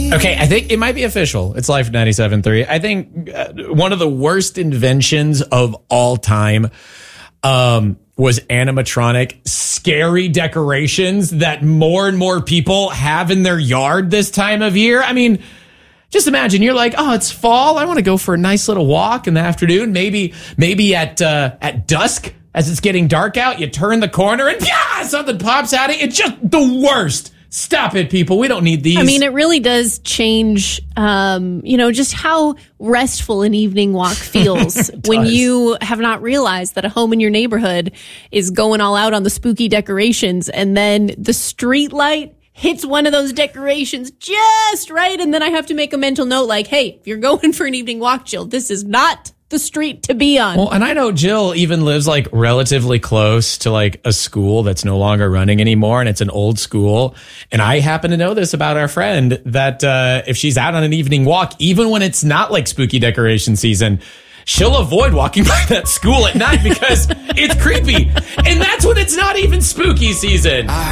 Okay, I think it might be official. It's Life 97.3. I think one of the worst inventions of all time was animatronic scary decorations that more and more people have in their yard this time of year. I mean, just imagine you're like, oh, it's fall. I want to go for a nice little walk in the afternoon. Maybe at dusk as it's getting dark out, you turn the corner and something pops out. It's just the worst. Stop it, people. We don't need these. I mean, it really does change, just how restful an evening walk feels when you have not realized that a home in your neighborhood is going all out on the spooky decorations, and then the street light hits one of those decorations just right, and then I have to make a mental note like, hey, if you're going for an evening walk, Jill, this is not the street to be on. Well, and I know Jill even lives like relatively close to like a school that's no longer running anymore, and it's an old school. And I happen to know this about our friend that if she's out on an evening walk, even when it's not like spooky decoration season, she'll avoid walking by that school at night because it's creepy. And that's when it's not even spooky season.